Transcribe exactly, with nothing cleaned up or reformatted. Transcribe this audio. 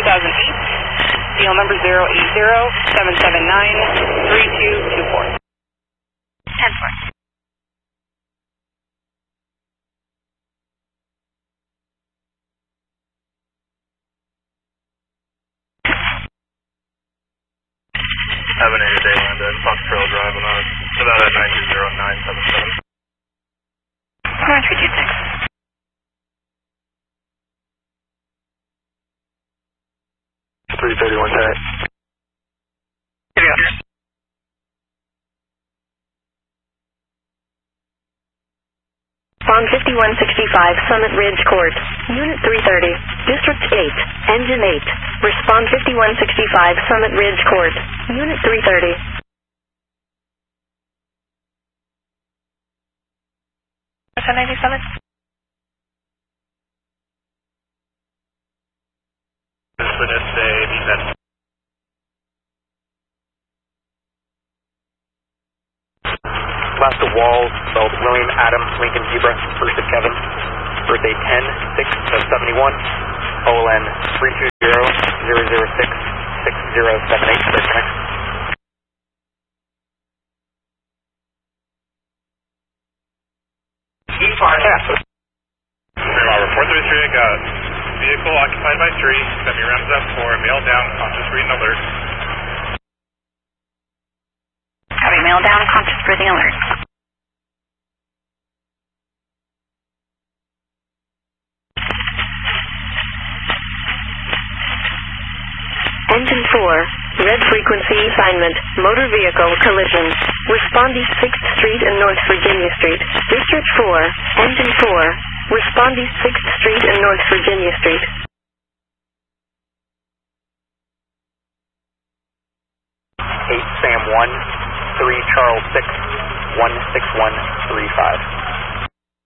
thousand eight, serial number zero eight zero seven seven nine three two two four. ten four. Have an eight day land at Fox Trail Drive on a Nevada nine two zero nine seven seven. Orange three two six. three thirty-one tag. Here we go. Spawn fifty-one sixty-five, Summit Ridge Court, Unit three thirty, District eight, Engine eight. Respond fifty-one sixty-five, Summit Ridge Court, Unit three thirty. ten ninety-seven. Witness a descent. Last of Wall, spelled William Adam Lincoln Zebra, first of Kevin, birthday ten six seventy-one, O L N three two zero zero zero six six zero seven eight, clear connect. four thirty-three, I got vehicle occupied by three, send me rounds up for mail down, conscious reading alert. Copy, mail down, conscious breathing alert. Engine four, red frequency assignment, motor vehicle collision. Respond East sixth Street and North Virginia Street. District four, Engine four, respond East sixth Street and North Virginia Street. eight Sam one, three Charles six, one six one three five.